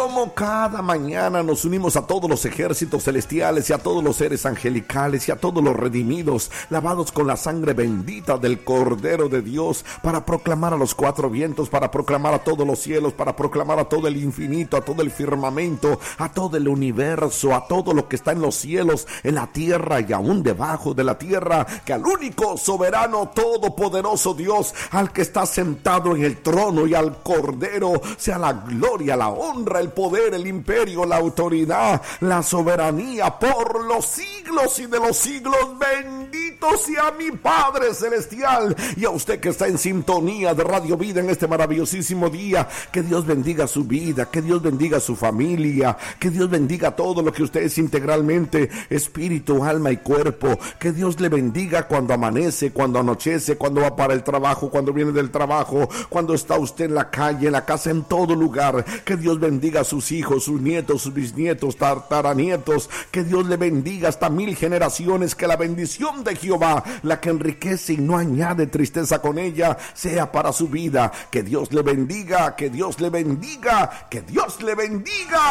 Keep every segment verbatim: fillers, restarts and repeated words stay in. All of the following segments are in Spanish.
como cada mañana nos unimos a todos los ejércitos celestiales y a todos los seres angelicales y a todos los redimidos, lavados con la sangre bendita del Cordero de Dios, para proclamar a los cuatro vientos, para proclamar a todos los cielos, para proclamar a todo el infinito, a todo el firmamento, a todo el universo, a todo lo que está en los cielos, en la tierra y aún debajo de la tierra, que al único soberano, todopoderoso Dios, al que está sentado en el trono y al Cordero, sea la gloria, la honra, el poder, el imperio, la autoridad, la soberanía por los siglos y de los siglos. Bendito sea mi Padre Celestial, y a usted que está en sintonía de Radio Vida en este maravillosísimo día. Que Dios bendiga su vida, que Dios bendiga su familia, que Dios bendiga todo lo que usted es integralmente, espíritu, alma y cuerpo. Que Dios le bendiga cuando amanece, cuando anochece, cuando va para el trabajo, cuando viene del trabajo, cuando está usted en la calle, en la casa, en todo lugar. Que Dios bendiga a sus hijos, sus nietos, sus bisnietos, tataranietos. Que Dios le bendiga hasta mil generaciones. Que la bendición de Jehová, la que enriquece y no añade tristeza con ella, sea para su vida. Que Dios le bendiga, que Dios le bendiga, que Dios le bendiga.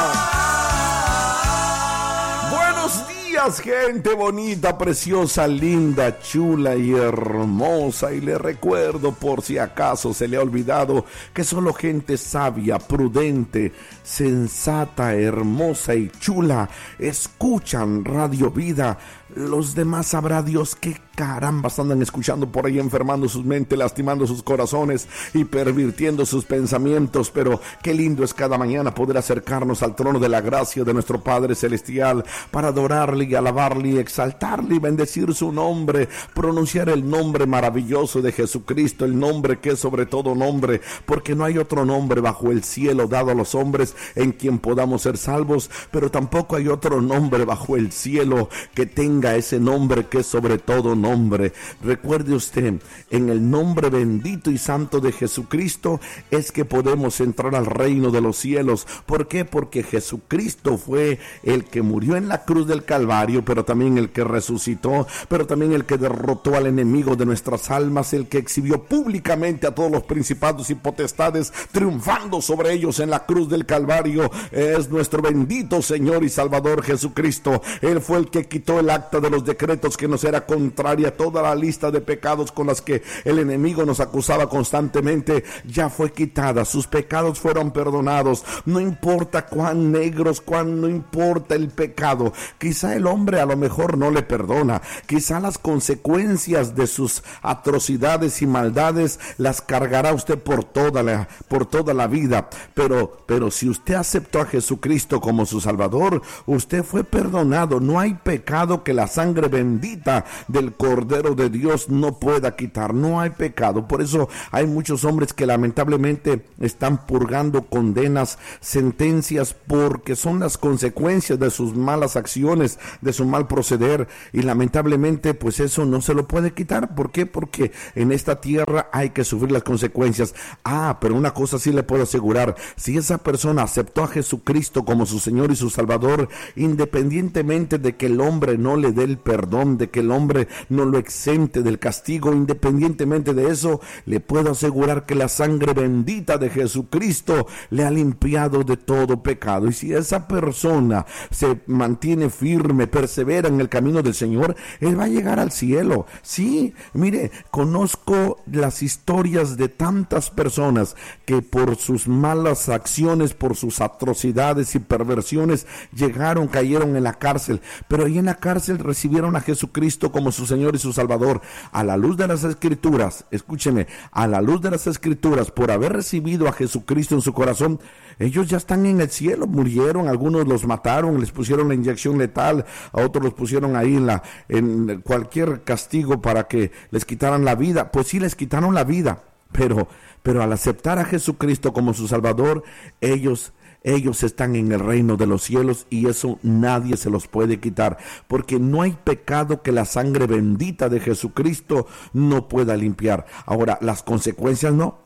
Buenos días, gente bonita, preciosa, linda, chula y hermosa. Y le recuerdo, por si acaso se le ha olvidado, que solo gente sabia, prudente, sensata, hermosa y chula escuchan Radio Vida. Los demás sabrá Dios qué carambas andan escuchando por ahí, enfermando sus mentes, lastimando sus corazones y pervirtiendo sus pensamientos. Pero qué lindo es cada mañana poder acercarnos al trono de la gracia de nuestro Padre Celestial para adorarle y alabarle y exaltarle y bendecir su nombre, pronunciar el nombre maravilloso de Jesucristo, el nombre que es sobre todo nombre, porque no hay otro nombre bajo el cielo dado a los hombres en quien podamos ser salvos, pero tampoco hay otro nombre bajo el cielo que tenga ese nombre que es sobre todo nombre. Recuerde usted, en el nombre bendito y santo de Jesucristo es que podemos entrar al reino de los cielos. ¿Por qué? Porque Jesucristo fue el que murió en la cruz del Calvario, pero también el que resucitó, pero también el que derrotó al enemigo de nuestras almas, el que exhibió públicamente a todos los principados y potestades, triunfando sobre ellos en la cruz del Calvario. Es nuestro bendito Señor y Salvador Jesucristo. Él fue el que quitó el acta de los decretos que nos era contraria a toda la lista de pecados con las que el enemigo nos acusaba constantemente. Ya fue quitada, sus pecados fueron perdonados. No importa cuán negros, cuán no importa el pecado. Quizá el hombre a lo mejor no le perdona, quizá las consecuencias de sus atrocidades y maldades las cargará usted por toda la, por toda la vida, pero, pero si usted aceptó a Jesucristo como su Salvador, usted fue perdonado. No hay pecado que la sangre bendita del Cordero de Dios no pueda quitar. No hay pecado. Por eso hay muchos hombres que lamentablemente están purgando condenas, sentencias, porque son las consecuencias de sus malas acciones, de su mal proceder, y lamentablemente pues eso no se lo puede quitar. ¿Por qué? Porque en esta tierra hay que sufrir las consecuencias. Ah, pero una cosa sí le puedo asegurar: si esa persona aceptó a Jesucristo como su Señor y su Salvador, independientemente de que el hombre no le dé el perdón, de que el hombre no lo exente del castigo, independientemente de eso, le puedo asegurar que la sangre bendita de Jesucristo le ha limpiado de todo pecado. Y si esa persona se mantiene firme, persevera en el camino del Señor, él va a llegar al cielo. Sí, mire, conozco las historias de tantas personas que por sus malas acciones, por sus atrocidades y perversiones, llegaron, cayeron en la cárcel, pero ahí en la cárcel recibieron a Jesucristo como su Señor y su Salvador. A la luz de las Escrituras, escúcheme, a la luz de las Escrituras, por haber recibido a Jesucristo en su corazón, ellos ya están en el cielo. Murieron, algunos los mataron, les pusieron la inyección letal, a otros los pusieron ahí en, la, en cualquier castigo para que les quitaran la vida. Pues sí, les quitaron la vida, pero, pero al aceptar a Jesucristo como su Salvador, ellos Ellos están en el reino de los cielos, y eso nadie se los puede quitar, porque no hay pecado que la sangre bendita de Jesucristo no pueda limpiar. Ahora, las consecuencias no.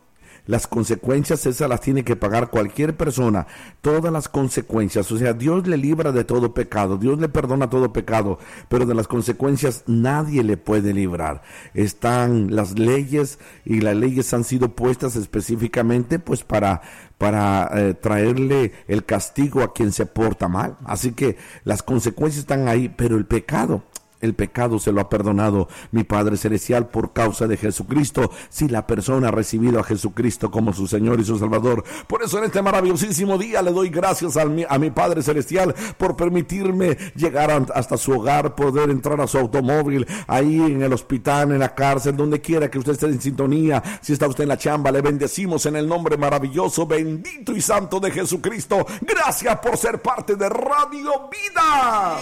las consecuencias esas las tiene que pagar cualquier persona, todas las consecuencias. O sea, Dios le libra de todo pecado, Dios le perdona todo pecado, pero de las consecuencias nadie le puede librar. Están las leyes, y las leyes han sido puestas específicamente pues para para eh, traerle el castigo a quien se porta mal. Así que las consecuencias están ahí, pero el pecado, el pecado se lo ha perdonado mi Padre Celestial por causa de Jesucristo, si la persona ha recibido a Jesucristo como su Señor y su Salvador. Por eso en este maravillosísimo día le doy gracias a mi, a mi Padre Celestial por permitirme llegar a, hasta su hogar, poder entrar a su automóvil, ahí en el hospital, en la cárcel, donde quiera que usted esté en sintonía. Si está usted en la chamba, le bendecimos en el nombre maravilloso, bendito y santo de Jesucristo. Gracias por ser parte de Radio Vida.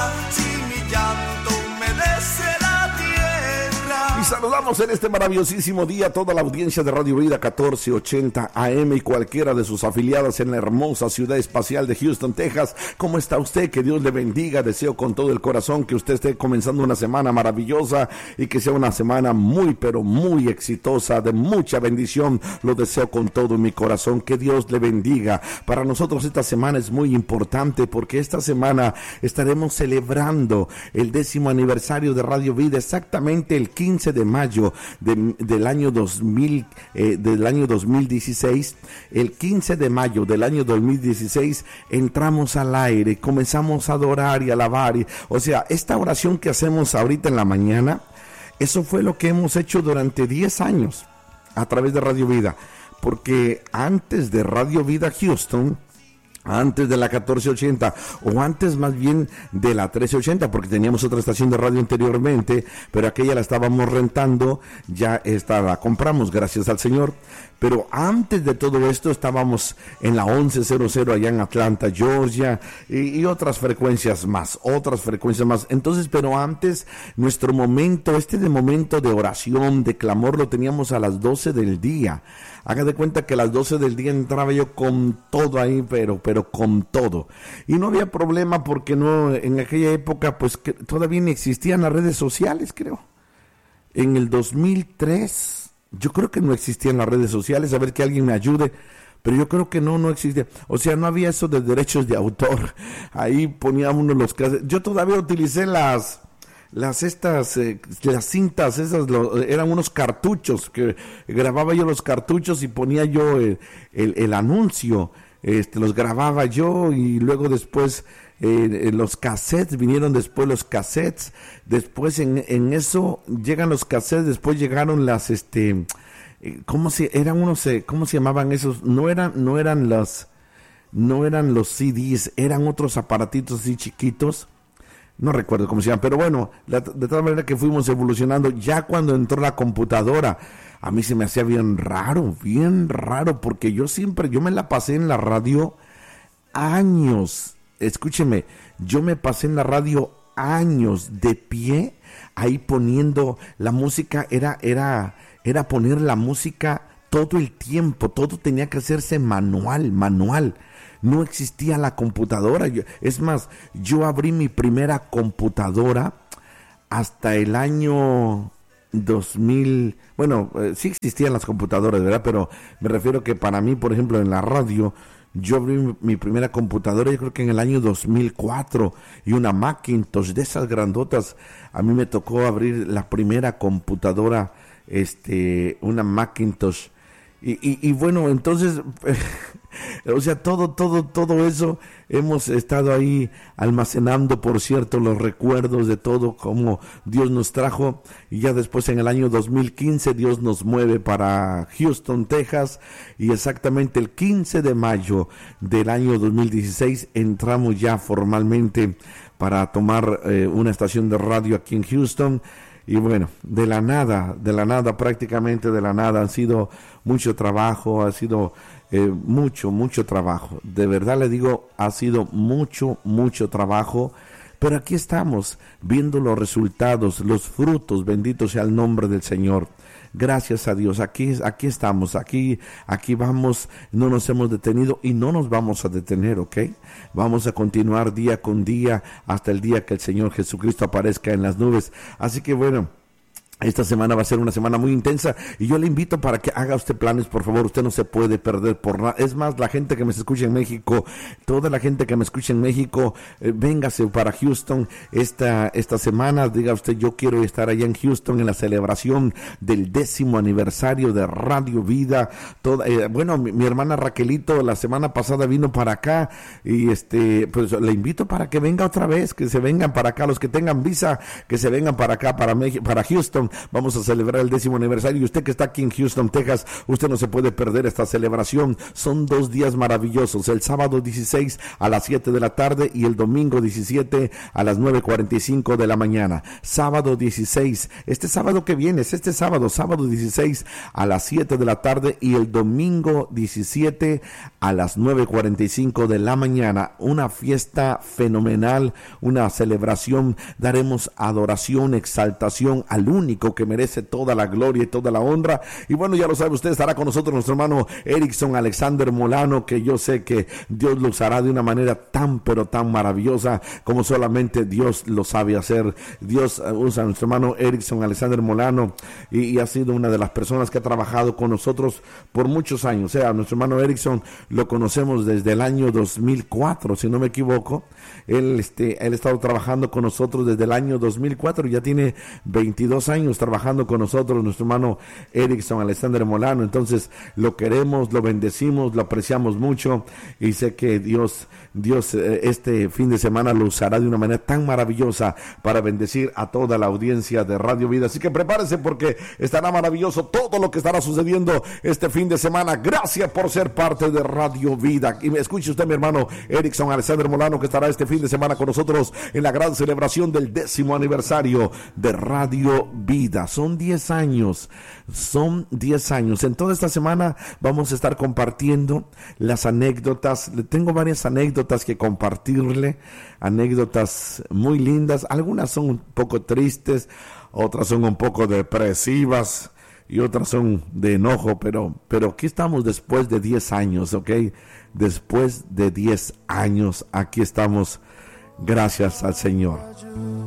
Y saludamos en este maravillosísimo día a toda la audiencia de Radio Vida catorce ochenta A M y cualquiera de sus afiliadas en la hermosa ciudad espacial de Houston, Texas. ¿Cómo está usted? Que Dios le bendiga. Deseo con todo el corazón que usted esté comenzando una semana maravillosa y que sea una semana muy, pero muy exitosa, de mucha bendición. Lo deseo con todo mi corazón. Que Dios le bendiga. Para nosotros esta semana es muy importante porque esta semana estaremos celebrando el décimo aniversario de Radio Vida, exactamente el quince de mayo de, del año dos mil, eh, del año dos mil dieciséis. El quince de mayo del año dos mil dieciséis entramos al aire, comenzamos a adorar y alabar. Y, o sea, esta oración que hacemos ahorita en la mañana, eso fue lo que hemos hecho durante diez años a través de Radio Vida, porque antes de Radio Vida Houston, antes de la catorce ochenta, o antes más bien de la trece ochenta, porque teníamos otra estación de radio anteriormente, pero aquella la estábamos rentando, ya esta la compramos, gracias al Señor. Pero antes de todo esto estábamos en la once cero cero allá en Atlanta, Georgia, y, y otras frecuencias más, otras frecuencias más. Entonces, pero antes, nuestro momento, este de momento de oración, de clamor, lo teníamos a las doce del día. Haga de cuenta que a las doce del día entraba yo con todo ahí, pero, pero con todo. Y no había problema porque no, en aquella época, pues que todavía ni existían las redes sociales, creo. En el dos mil tres... yo creo que no existían las redes sociales, a ver que alguien me ayude, pero yo creo que no, no existía. O sea, no había eso de derechos de autor. Ahí ponía uno los casos. Yo todavía utilicé las, las estas, eh, las cintas, esas lo, eran unos cartuchos, que grababa yo los cartuchos y ponía yo el, el, el anuncio, este, los grababa yo y luego después... Eh, los cassettes, vinieron después los cassettes, después en, en eso llegan los cassettes, después llegaron las, este, eh, ¿cómo se, eran unos, eh, cómo se llamaban esos? No eran, no eran los, no eran los C Ds, eran otros aparatitos así chiquitos, no recuerdo cómo se llaman, pero bueno, la, de tal manera que fuimos evolucionando. Ya cuando entró la computadora, a mí se me hacía bien raro, bien raro, porque yo siempre, yo me la pasé en la radio años. Escúcheme, yo me pasé en la radio años de pie, ahí poniendo la música, era, era, era poner la música todo el tiempo, todo tenía que hacerse manual, manual. No existía la computadora. Yo, es más, yo abrí mi primera computadora hasta el año dos mil, bueno, eh, sí existían las computadoras, ¿verdad? Pero me refiero que para mí, por ejemplo, en la radio, yo abrí mi, mi primera computadora, yo creo que en el año dos mil cuatro, y una Macintosh de esas grandotas. A mí me tocó abrir la primera computadora, este, una Macintosh. Y, y, y bueno, entonces, o sea, todo, todo, todo eso hemos estado ahí almacenando, por cierto, los recuerdos de todo, cómo Dios nos trajo. Y ya después, en el año dos mil quince, Dios nos mueve para Houston, Texas, y exactamente el quince de mayo del año dos mil dieciséis entramos ya formalmente para tomar eh, una estación de radio aquí en Houston. Y bueno, de la nada, de la nada, prácticamente de la nada, han sido mucho trabajo, ha sido eh, mucho, mucho trabajo. De verdad le digo, ha sido mucho, mucho trabajo, pero aquí estamos viendo los resultados, los frutos, bendito sea el nombre del Señor. Gracias a Dios, aquí, aquí estamos, aquí, aquí vamos, no nos hemos detenido y no nos vamos a detener, ¿ok? Vamos a continuar día con día hasta el día que el Señor Jesucristo aparezca en las nubes. Así que bueno, Esta semana va a ser una semana muy intensa y yo le invito para que haga usted planes, por favor. Usted no se puede perder por nada. Es más, la gente que me escucha en México, toda la gente que me escucha en México, eh, véngase para Houston esta, esta semana. Diga usted, yo quiero estar allá en Houston en la celebración del décimo aniversario de Radio Vida. Toda, eh, bueno, mi, mi hermana Raquelito la semana pasada vino para acá y este, pues le invito para que venga otra vez, que se vengan para acá. Los que tengan visa, que se vengan para acá, para México, para Houston. Vamos a celebrar el décimo aniversario y usted que está aquí en Houston, Texas, usted no se puede perder esta celebración. Son dos días maravillosos, el sábado dieciséis a las siete de la tarde y el domingo diecisiete a las nueve cuarenta y cinco de la mañana. Sábado dieciséis, este sábado que viene, es este sábado, sábado dieciséis a las siete de la tarde y el domingo diecisiete a las nueve cuarenta y cinco de la mañana. Una fiesta fenomenal, una celebración, daremos adoración, exaltación al único que merece toda la gloria y toda la honra. Y bueno, ya lo sabe usted, estará con nosotros nuestro hermano Erickson Alexander Molano, que yo sé que Dios lo usará de una manera tan pero tan maravillosa como solamente Dios lo sabe hacer. Dios usa a nuestro hermano Erickson Alexander Molano y, y ha sido una de las personas que ha trabajado con nosotros por muchos años. O sea, nuestro hermano Erickson lo conocemos desde el año dos mil cuatro, si no me equivoco. Él, este, él ha estado trabajando con nosotros desde el año dos mil cuatro, ya tiene veintidós años trabajando con nosotros, nuestro hermano Erickson Alexander Molano. Entonces lo queremos, lo bendecimos, lo apreciamos mucho y sé que Dios, Dios eh, este fin de semana lo usará de una manera tan maravillosa para bendecir a toda la audiencia de Radio Vida. Así que prepárese porque estará maravilloso todo lo que estará sucediendo este fin de semana. Gracias por ser parte de Radio Vida. Y me escuche usted, mi hermano Erickson Alexander Molano, que estará este fin de semana con nosotros en la gran celebración del décimo aniversario de Radio Vida. Son diez años, son diez años. En toda esta semana vamos a estar compartiendo las anécdotas. Tengo varias anécdotas que compartirle, anécdotas muy lindas. Algunas son un poco tristes, otras son un poco depresivas y otras son de enojo, pero, pero aquí estamos después de diez años, ¿ok? Después de diez años, aquí estamos, gracias al Señor.